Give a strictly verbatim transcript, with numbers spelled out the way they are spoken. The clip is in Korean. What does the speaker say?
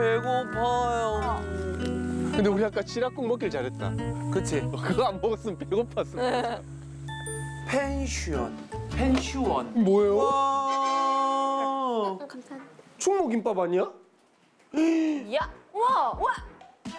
배고파요. 근데 우리 아까 지락국 먹길 잘했다. 그치? 그거 안 먹었으면 배고팠을 펜션. 펜시원. 뭐예요? 와. 감사합니다. 충무김밥 아니야? 야, 와, 와.